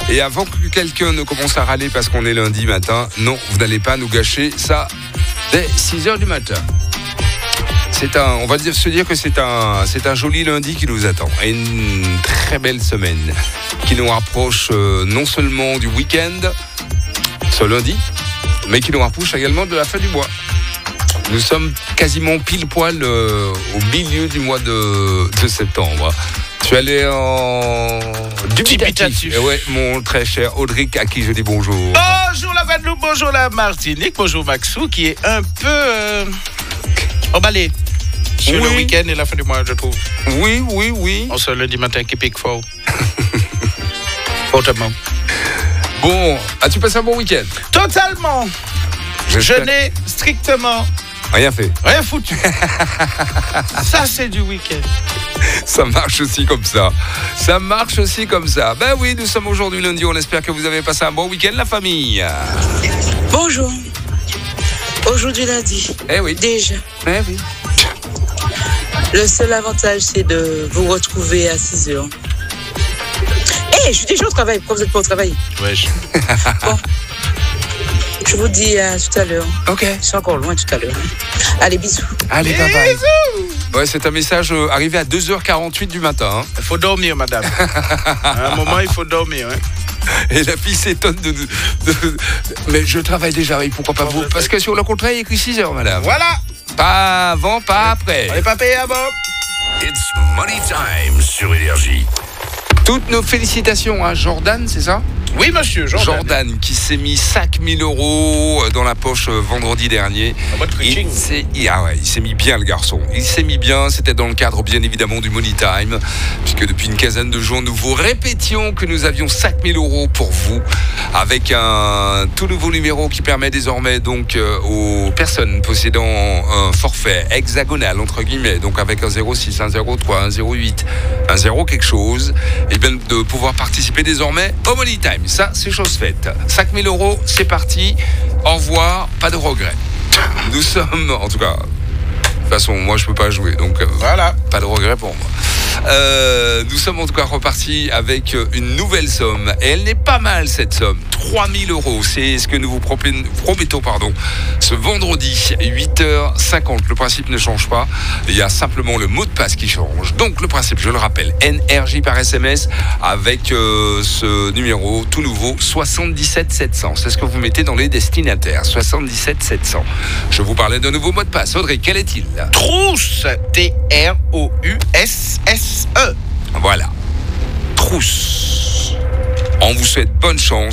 Et avant que quelqu'un ne commence à râler parce qu'on est lundi matin, non, vous n'allez pas nous gâcher ça dès 6h du matin. On va se dire que c'est un joli lundi qui nous attend et une très belle semaine qui nous rapproche non seulement du week-end, ce lundi, mais qui nous rapproche également de la fin du mois. Nous sommes quasiment pile poil au milieu du mois de septembre. Tu es allé en dubitatif. Ouais, mon très cher Audric, à qui je dis bonjour. Bonjour la Guadeloupe, bonjour la Martinique, bonjour Maxou, qui est un peu emballé sur le week-end et la fin du mois, je trouve. Oui. On se lundi matin qui pique fort. Fortement. Bon, as-tu passé un bon week-end? Totalement. Je n'ai strictement rien fait. Rien foutu. Ça, c'est du week-end. Ça marche aussi comme ça. Ben oui, nous sommes aujourd'hui lundi. On espère que vous avez passé un bon week-end, la famille. Bonjour. Aujourd'hui lundi. Eh oui. Déjà. Eh oui. Le seul avantage, c'est de vous retrouver à 6h. Je suis déjà au travail. Pourquoi vous n'êtes pas au travail? Wesh. Bon. Je vous dis à tout à l'heure. Ok. Je suis encore loin tout à l'heure. Allez, bisous. Allez, bye bye. Bisous. Ouais, c'est un message arrivé à 2h48 du matin. Il faut dormir, madame. À un moment, il faut dormir. Et la fille s'étonne de... Mais je travaille déjà, oui, pourquoi pas vous? Parce que sur le contrat, il y a écrit 6h, madame. Voilà. Pas avant, pas après. On n'est pas payé avant. It's money time sur Énergie. Toutes nos félicitations à Jordan, c'est ça? Oui, monsieur, Jordan qui s'est mis 5 000 € dans la poche vendredi dernier. Il s'est mis bien, le garçon. Il s'est mis bien. C'était dans le cadre, bien évidemment, du Money Time. Puisque depuis une quinzaine de jours, nous vous répétions que nous avions 5 000 € pour vous. Avec un tout nouveau numéro qui permet désormais donc aux personnes possédant un forfait hexagonal, entre guillemets, donc avec un 06, un 03, un 08, un 0 quelque chose, et bien de pouvoir participer désormais au Money Time. Ça, c'est chose faite. 5 000 €, c'est parti. Au revoir, pas de regret. Nous sommes, en tout cas, de toute façon, moi, je peux pas jouer, donc voilà. Pas de regret pour moi. Nous sommes en tout cas repartis avec une nouvelle somme. Et elle n'est pas mal, cette somme. 3 000 €. C'est ce que nous vous promettons, ce vendredi, 8h50. Le principe ne change pas. Il y a simplement le mot de passe qui change. Donc, le principe, je le rappelle, NRJ par SMS avec ce numéro tout nouveau, 77 700. C'est ce que vous mettez dans les destinataires. 77 700. Je vous parlais d'un nouveau mot de passe. Audrey, quel est-il? Trousse. TROUSSE. Voilà. Trousse. On vous souhaite bonne chance.